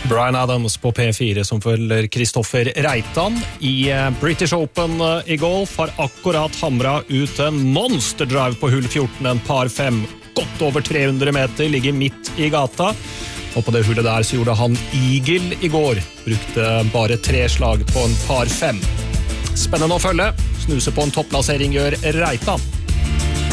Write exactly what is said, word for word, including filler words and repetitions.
Bryan Adams på P fire som følger Kristoffer Reitan i British Open i golf har akkurat hamret ut en monster drive på hull fjorten, en par fem, godt over tre hundre meter, ligger midt i gata. Og på det hullet der så gjorde han eagle i går, brukte bare tre slag på en par fem. Spennende å følge, snuse på en topplassering gjør Reitan.